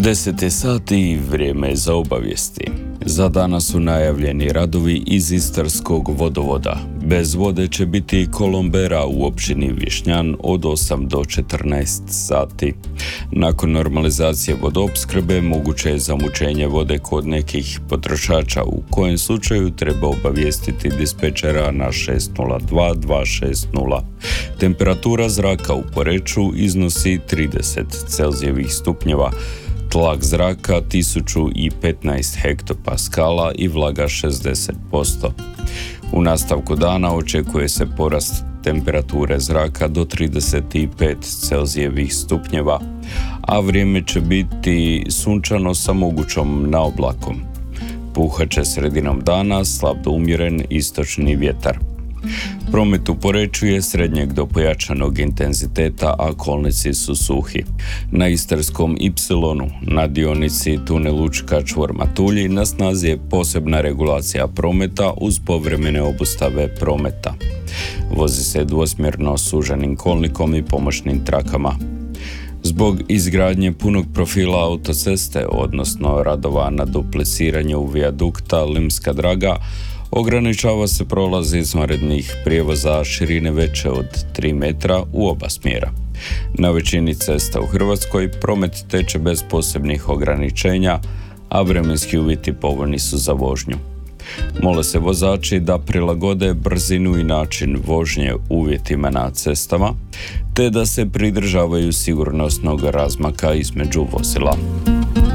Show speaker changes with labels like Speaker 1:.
Speaker 1: 10 je sati i vrijeme je za obavijesti. Za danas su najavljeni radovi iz Istarskog vodovoda. Bez vode će biti Kolombera u općini Višnjan od 8 do 14 sati. Nakon normalizacije vodoopskrbe moguće je zamućenje vode kod nekih potrošača, u kojem slučaju treba obavijestiti dispečera na 602 260. Temperatura zraka u Poreču iznosi 30 Celzijevih stupnjeva. Tlak zraka 1015 hektopaskala i vlaga 60%. U nastavku dana očekuje se porast temperature zraka do 35 Celzijevih stupnjeva, a vrijeme će biti sunčano sa mogućom naoblakom. Puhat će sredinom dana slab do umjeren istočni vjetar. Promet u Poreču je srednjeg do pojačanog intenziteta, a kolnici su suhi. Na Istarskom Y na dionici tunel Učka čvor Matulji na snazi je posebna regulacija prometa uz povremene obustave prometa. Vozi se dvosmjerno suženim kolnikom i pomoćnim trakama. Zbog izgradnje punog profila autoceste, odnosno radova na dupliciranju vijadukta Limska Draga, ograničava se prolaz izvanrednih prijevoza širine veće od 3 metra u oba smjera. Na većini cesta u Hrvatskoj promet teče bez posebnih ograničenja, a vremenski uvjeti povoljni su za vožnju. Mole se vozači da prilagode brzinu i način vožnje uvjetima na cestama, te da se pridržavaju sigurnosnog razmaka između vozila.